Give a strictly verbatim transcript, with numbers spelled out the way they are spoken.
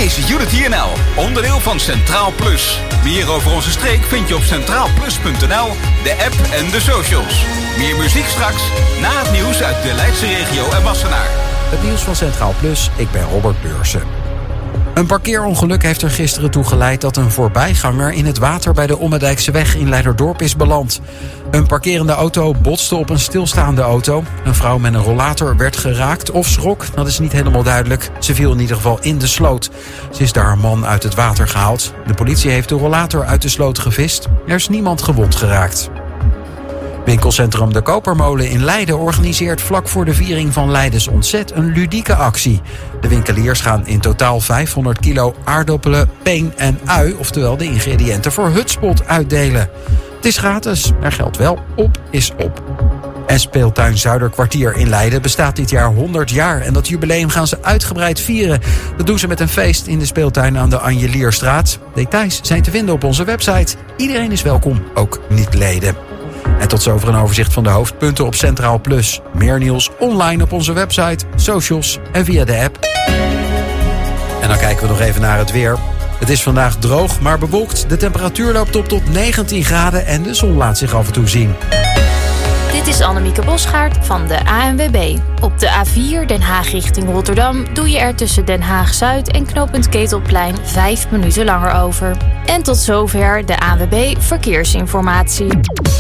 is Unity N L, onderdeel van Centraal Plus. Meer over onze streek vind je op centraal plus punt n l, de app en de socials. Meer muziek straks, na het nieuws uit de Leidse regio en Wassenaar. Het nieuws van Centraal Plus, ik ben Robert Beursen. Een parkeerongeluk heeft er gisteren toe geleid dat een voorbijganger in het water bij de Ommedijkseweg in Leiderdorp is beland. Een parkerende auto botste op een stilstaande auto. Een vrouw met een rollator werd geraakt of schrok, dat is niet helemaal duidelijk. Ze viel in ieder geval in de sloot. Ze is daar een man uit het water gehaald. De politie heeft de rollator uit de sloot gevist. Er is niemand gewond geraakt. Winkelcentrum De Kopermolen in Leiden organiseert vlak voor de viering van Leidens Ontzet een ludieke actie. De winkeliers gaan in totaal vijfhonderd kilo aardappelen, peen en ui, oftewel de ingrediënten voor Hutspot, uitdelen. Het is gratis, er geldt wel op is op. En speeltuin Zuiderkwartier in Leiden bestaat dit jaar honderd jaar. En dat jubileum gaan ze uitgebreid vieren. Dat doen ze met een feest in de speeltuin aan de Anjelierstraat. Details zijn te vinden op onze website. Iedereen is welkom, ook niet-leden. En tot zover een overzicht van de hoofdpunten op Centraal Plus. Meer nieuws online op onze website, socials en via de app. En dan kijken we nog even naar het weer. Het is vandaag droog, maar bewolkt. De temperatuur loopt op tot negentien graden en de zon laat zich af en toe zien. Dit is Annemieke Bosgaard van de A N W B. Op de A vier Den Haag richting Rotterdam doe je er tussen Den Haag-Zuid en knooppunt Ketelplein vijf minuten langer over. En tot zover de A N W B Verkeersinformatie.